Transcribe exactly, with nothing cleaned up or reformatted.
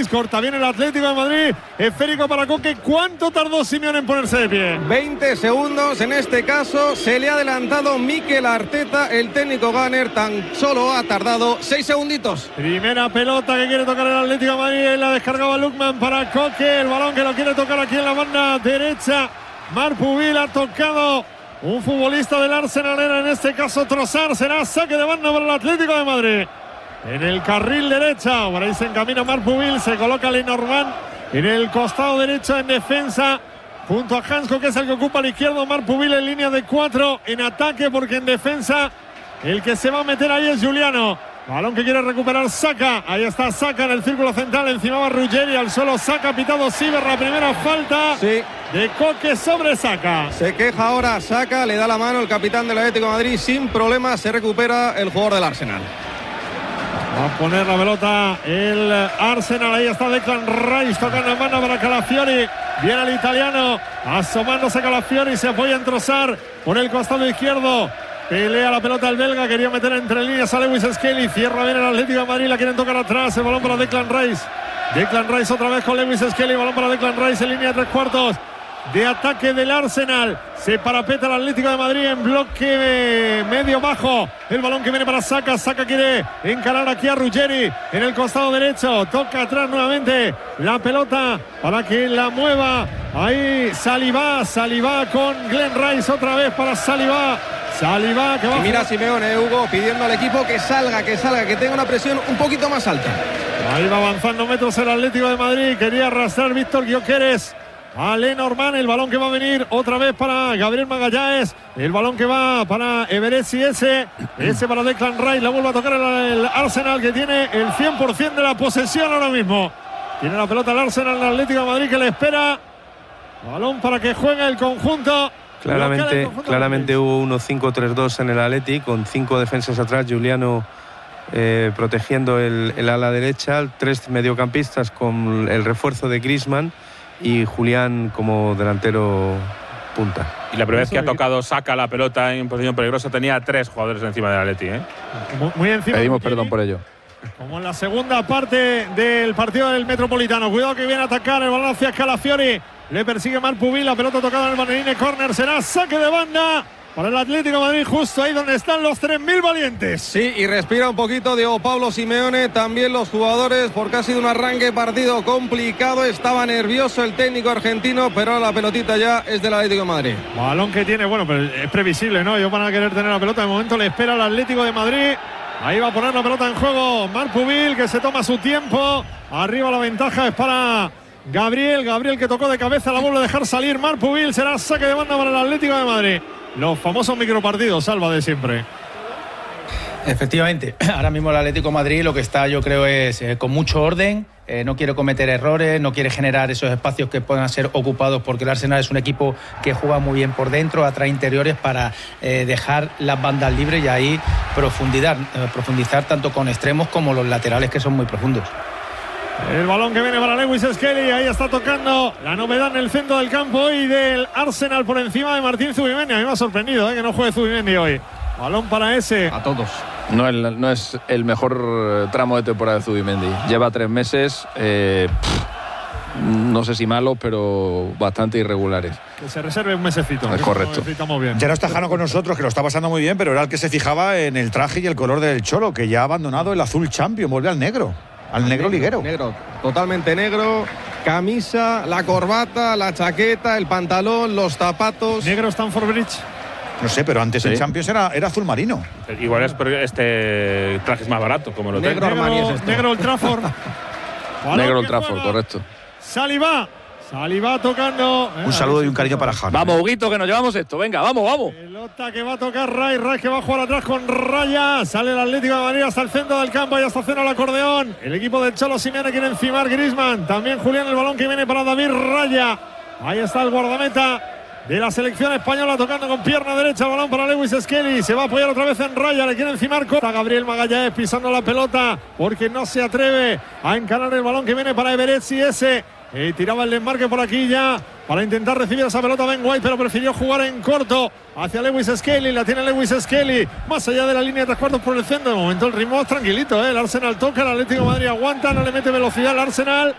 corta bien el Atlético de Madrid. Esférico para Coque. ¿Cuánto tardó Simeone en ponerse de pie? veinte segundos. En este caso se le ha adelantado Mikel Arteta. El técnico Gunner tan solo ha tardado seis segunditos. Primera pelota que quiere tocar el Atlético de Madrid. La descargaba Lukman para Coque. El balón que lo quiere tocar aquí en la banda derecha. Marpubil ha tocado un futbolista del Arsenal. Era en este caso Trossard. Será saque de banda para el Atlético de Madrid. En el carril derecha, por ahí se encamina Marpubil, se coloca Lenormand en el costado derecho en defensa, junto a Hansko, que es el que ocupa al izquierdo. Marpubil en línea de cuatro en ataque, porque en defensa el que se va a meter ahí es Giuliano. Balón que quiere recuperar Saka, ahí está Saka en el círculo central, encima va Ruggeri, al suelo Saka, pitado Siver, la primera falta sí. de Coque sobre Saka. Se queja ahora Saka, le da la mano el capitán del Atlético de Madrid, sin problema se recupera el jugador del Arsenal. Va a poner la pelota el Arsenal. Ahí está Declan Rice tocando en mano para Calafiori. Viene el italiano asomándose Calafiori. Se apoya en Trossard por el costado izquierdo. Pelea la pelota el belga. Quería meter entre líneas a Lewis Skelly. Cierra bien el Atlético de Madrid. La quieren tocar atrás. El balón para Declan Rice. Declan Rice otra vez con Lewis Skelly. Balón para Declan Rice en línea de tres cuartos de ataque del Arsenal. Se parapeta el Atlético de Madrid en bloque medio bajo. El balón que viene para Saka. Saka quiere encarar aquí a Ruggeri en el costado derecho. Toca atrás nuevamente la pelota para que la mueva. Ahí Saliba. Saliba con Glenn Rice otra vez para Saliba. Saliba que va. Y mira Simeone, Hugo, pidiendo al equipo que salga, que salga, que tenga una presión un poquito más alta. Ahí va avanzando metros el Atlético de Madrid. Quería arrastrar Víctor Gyökeres a Lenormand, el balón que va a venir otra vez para Gabriel Magallanes, el balón que va para Eberechi, ese, ese para Declan Rice, la vuelve a tocar el, el Arsenal, que tiene el cien por ciento de la posesión ahora mismo. Tiene la pelota el Arsenal, el Atlético de Madrid que le espera. Balón para que juegue el conjunto. Claramente, conjunto claramente hubo unos cinco tres dos en el Atleti, con cinco defensas atrás, Giuliano eh, protegiendo el, el ala derecha, tres mediocampistas con el refuerzo de Griezmann y Julián como delantero punta. Y la primera vez que ha tocado Saka la pelota en posición peligrosa tenía tres jugadores encima del Atleti, ¿eh? Muy, muy encima. Pedimos perdón por ello. Como en la segunda parte del partido del Metropolitano. Cuidado que viene a atacar el balón hacia Calafiori. Le persigue Marpubil, la pelota tocada en el banderín, córner, será saque de banda para el Atlético de Madrid, justo ahí donde están los tres mil valientes. Sí, y respira un poquito Diego Pablo Simeone, también los jugadores, porque ha sido un arranque partido complicado, estaba nervioso el técnico argentino, pero la pelotita ya es del Atlético de Madrid. Balón que tiene, bueno, pero es previsible, ¿no? Ellos van a querer tener la pelota, de momento le espera al Atlético de Madrid. Ahí va a poner la pelota en juego Marpubil, que se toma su tiempo. Arriba la ventaja es para Gabriel, Gabriel que tocó de cabeza, la vuelve a dejar salir Marpubil, será saque de banda para el Atlético de Madrid. Los famosos micropartidos, Salva, de siempre. Efectivamente, ahora mismo el Atlético de Madrid lo que está, yo creo, es eh, con mucho orden, eh, no quiere cometer errores, no quiere generar esos espacios que puedan ser ocupados, porque el Arsenal es un equipo que juega muy bien por dentro, atrás interiores, para eh, dejar las bandas libres y ahí profundizar, eh, profundizar tanto con extremos como los laterales, que son muy profundos. El balón que viene para Lewis Skelly, ahí está tocando la novedad en el centro del campo y del Arsenal por encima de Martín Zubimendi. A mí me ha sorprendido ¿eh? que no juegue Zubimendi hoy. Balón para ese. A todos. No, el, no es el mejor tramo de temporada de Zubimendi. Lleva tres meses, eh, pff, no sé si malos, pero bastante irregulares. Que se reserve un mesecito. Es correcto. Ya no está Jano con nosotros, que lo está pasando muy bien, pero era el que se fijaba en el traje y el color del Cholo, que ya ha abandonado el azul champion, vuelve al negro. Al negro liguero. Negro, totalmente negro. Camisa, la corbata, la chaqueta, el pantalón, los zapatos. Negro Stamford Bridge. No sé, pero antes sí. El Champions era, era azul marino. Igual es porque este traje es más barato, como lo negro tengo. Armani es esto. Negro Old Trafford. Negro Old Trafford, correcto. Saliba. Saliba tocando. Un saludo y un cariño para Jano. Vamos, Huguito, que nos llevamos esto. Venga, vamos, vamos. Pelota que va a tocar Ray. Ray que va a jugar atrás con Raya. Sale el Atlético de Madrid hasta el centro del campo y hasta cena el acordeón. El equipo del Cholo Simeone quiere encimar Griezmann. También Julián, el balón que viene para David Raya. Ahí está el guardameta de la selección española tocando con pierna derecha el balón para Lewis Skelly. Se va a apoyar otra vez en Raya. Le quiere encimar con Gabriel Magallanes pisando la pelota porque no se atreve a encarar el balón que viene para Eberechi ese. Y tiraba el desmarque por aquí ya para intentar recibir esa pelota Ben White, pero prefirió jugar en corto hacia Lewis Skelly. La tiene Lewis Skelly más allá de la línea de tres cuartos por el centro. De momento el ritmo es tranquilito, ¿eh? El Arsenal toca, el Atlético de Madrid aguanta, no le mete velocidad al Arsenal.